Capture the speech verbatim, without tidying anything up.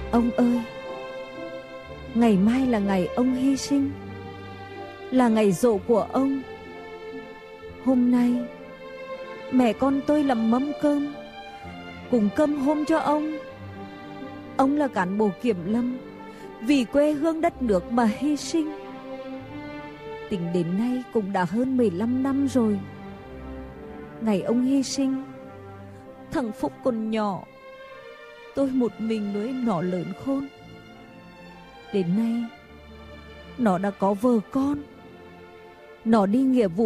Ông ơi, ngày mai là ngày ông hy sinh, là ngày giỗ của ông. Hôm nay mẹ con tôi làm mâm cơm cùng cơm hôm cho ông. Ông là cán bộ kiểm lâm, vì quê hương đất nước mà hy sinh. Tính đến nay cũng đã hơn mười lăm năm rồi. Ngày ông hy sinh, thằng Phúc còn nhỏ, tôi một mình nuôi nó lớn khôn. Đến nay nó đã có vợ con, nó đi nghĩa vụ